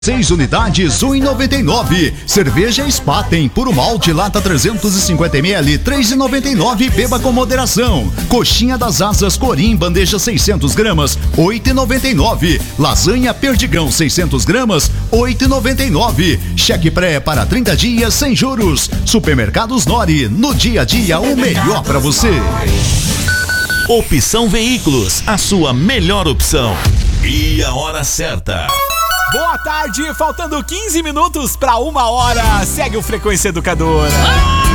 6 unidades, 1,99. Cerveja Spaten, puro malte, lata 350 ml, 3,99. Beba com moderação. Coxinha das Asas Corim, bandeja 600 gramas, 8,99. Lasanha Perdigão 600 gramas, 8,99. Cheque pré para 30 dias sem juros. Supermercados Nori, no dia a dia o melhor para você. Opção Veículos, a sua melhor opção. E a hora certa. Boa tarde, faltando 15 minutos para 1h. Segue o Frequência Educadora.